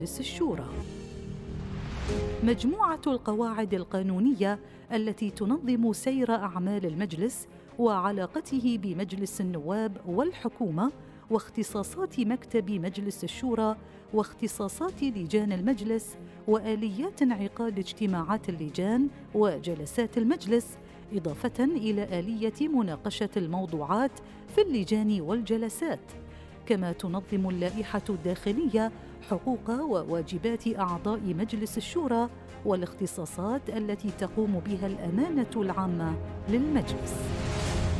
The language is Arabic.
الشورى. مجموعة القواعد القانونية التي تنظم سير أعمال المجلس وعلاقته بمجلس النواب والحكومة، واختصاصات مكتب مجلس الشورى، واختصاصات لجان المجلس، وآليات انعقاد اجتماعات اللجان وجلسات المجلس، إضافة إلى آلية مناقشة الموضوعات في اللجان والجلسات. كما تنظم اللائحة الداخلية حقوق وواجبات أعضاء مجلس الشورى والاختصاصات التي تقوم بها الأمانة العامة للمجلس.